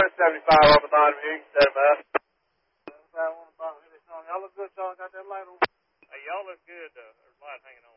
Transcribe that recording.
175 on the bottom here. You can set them up. 75 on the bottom. Y'all look good, y'all got that light on. Hey, y'all look good. There's light hanging on.